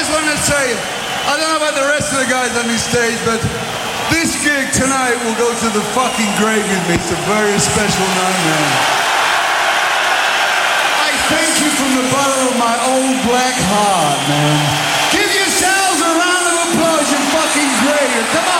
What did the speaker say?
want to say, I don't know about the rest of the guys on this stage, but this gig tonight will go to the fucking grave with me. It's a very special night, man. I thank you from the bottom of my old black heart, man. Give yourselves a round of applause, you fucking great. Come on.